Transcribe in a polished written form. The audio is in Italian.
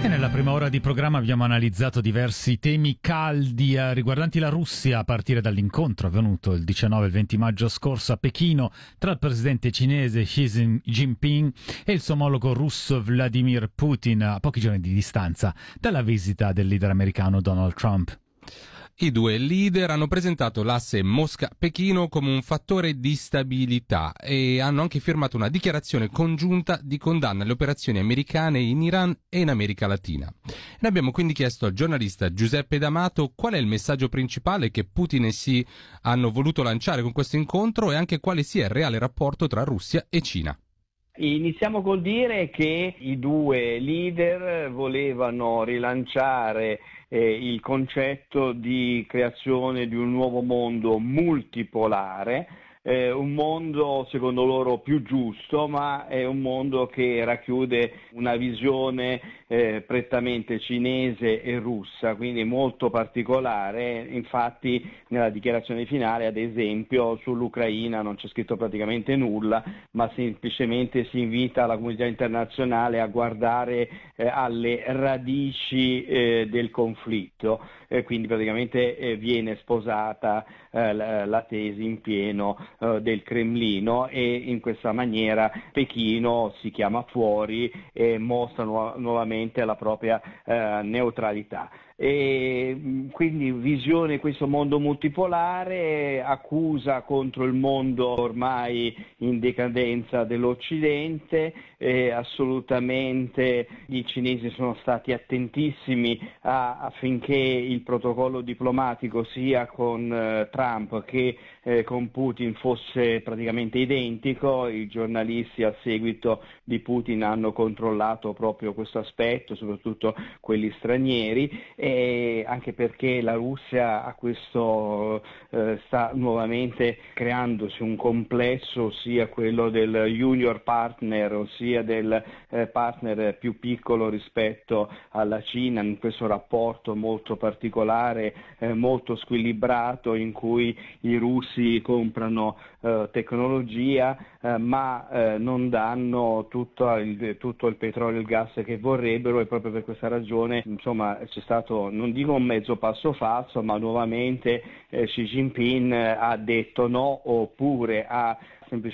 E nella prima ora di programma abbiamo analizzato diversi temi caldi riguardanti la Russia, a partire dall'incontro avvenuto il 19 e il 20 maggio scorso a Pechino tra il presidente cinese Xi Jinping e il suo omologo russo Vladimir Putin, a pochi giorni di distanza dalla visita del leader americano Donald Trump. I due leader hanno presentato l'asse Mosca-Pechino come un fattore di stabilità e hanno anche firmato una dichiarazione congiunta di condanna alle operazioni americane in Iran e in America Latina. Ne abbiamo quindi chiesto al giornalista Giuseppe D'Amato qual è il messaggio principale che Putin e Xi hanno voluto lanciare con questo incontro e anche quale sia il reale rapporto tra Russia e Cina. Iniziamo col dire che i due leader volevano rilanciare il concetto di creazione di un nuovo mondo multipolare, un mondo secondo loro più giusto, ma è un mondo che racchiude una visione prettamente cinese e russa, quindi molto particolare. Infatti nella dichiarazione finale, ad esempio, sull'Ucraina non c'è scritto praticamente nulla, ma semplicemente si invita la comunità internazionale a guardare alle radici del conflitto, quindi praticamente viene sposata la tesi in pieno del Cremlino, e in questa maniera Pechino si chiama fuori e mostra nuovamente la propria neutralità. E quindi visione questo mondo multipolare, accusa contro il mondo ormai in decadenza dell'Occidente. Assolutamente i cinesi sono stati attentissimi affinché il protocollo diplomatico sia con Trump che con Putin fosse praticamente identico. I giornalisti a seguito di Putin hanno controllato proprio questo aspetto, soprattutto quelli stranieri, anche perché la Russia a questo sta nuovamente creandosi un complesso, sia quello del junior partner, ossia del partner più piccolo rispetto alla Cina, in questo rapporto molto particolare, molto squilibrato, in cui i russi comprano tecnologia ma non danno tutto il petrolio e il gas che vorrebbero, e proprio per questa ragione insomma c'è stato, non dico un mezzo passo falso, ma nuovamente Xi Jinping ha detto no, oppure ha